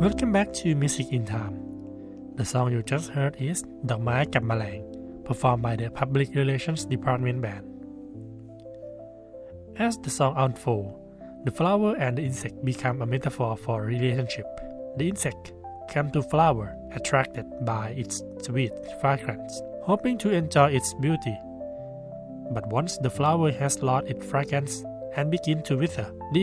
Welcome back to Music in Time. The song you just heard is ดอกไม้กับแมลง performed by the Public Relations Department Band. As the song unfolds, the flower and the insect become a metaphor for a relationship. The insect comes to flower attracted by its sweet fragrance, hoping to enjoy its beauty. But once the flower has lost its fragrance and begins to wither, the